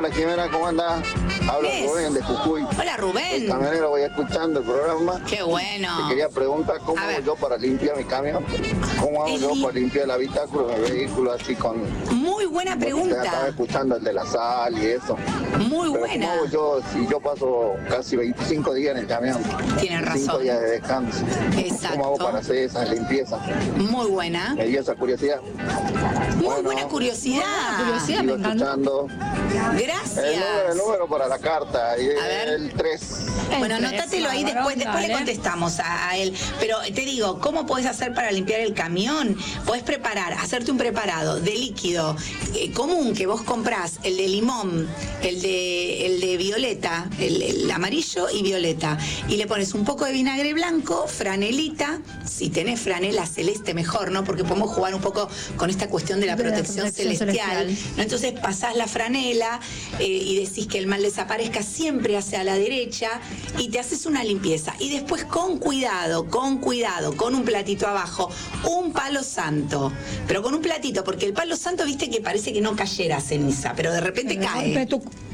Hola Jimena, ¿cómo andás? Habla ¿Qué es? Rubén de Jujuy. Hola, El Rubén. camionero, voy escuchando el programa. Qué bueno. Te quería preguntar cómo A hago ver. yo para limpiar mi camión. ¿Cómo hago yo para limpiar el habitáculo de mi vehículo así con... Muy buena Estaba pregunta. escuchando el de la sal y eso. Muy Pero buena. ¿cómo hago yo si yo paso casi 25 días en el camión? Tienes 5 razón. días de descanso. Exacto. ¿Cómo hago para hacer esa limpieza? Muy buena. Me dio esa curiosidad. Muy buena curiosidad. curiosidad. Sigo me encantó. escuchando. Gracias. El número para la carta, A ver. el 3. Bueno, anótatelo ahí, después le Dale. contestamos a él. Pero te digo, ¿cómo podés hacer para limpiar el camión? Podés hacerte un preparado de líquido común que vos comprás, el de limón, el de violeta, el amarillo y violeta. Y le pones un poco de vinagre blanco, franelita, si tenés franela celeste mejor, ¿no? Porque podemos jugar un poco con esta cuestión de la protección celestial. ¿No? Entonces pasás la franela y decís que el mal desaparezca siempre hacia la derecha y te haces una limpieza. Y después con cuidado, con un platito abajo, un palo santo. Pero con un platito, porque el palo santo, viste que parece que no cayera ceniza, pero de repente cae.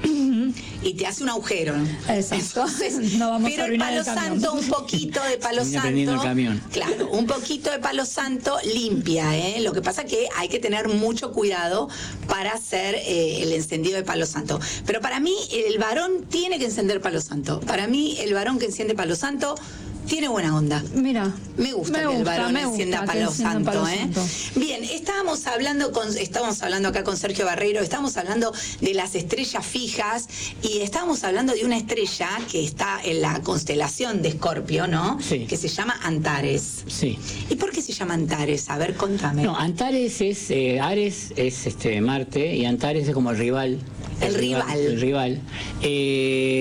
Y te hace un agujero. Exacto. Entonces, No vamos pero a el arruinar palo el camión. santo, un poquito de palo Termina prendiendo el santo. camión. Claro, un poquito de palo santo limpia, ¿eh? Lo que pasa que hay que tener mucho cuidado para hacer el encendido de palo santo. Pero para mí el varón tiene que encender palo santo. Para mí el varón que enciende palo santo tiene buena onda. Mira. Me gusta que el varón encienda palo santo, ¿eh? Bien, estábamos hablando acá con Sergio Barreiro, estábamos hablando de las estrellas fijas y estábamos hablando de una estrella que está en la constelación de Escorpio, ¿no? Sí. Que se llama Antares. Sí. ¿Y por qué se llama Antares? A ver, contame. No, Antares es, Ares es Marte y Antares es como el rival. El rival. El rival.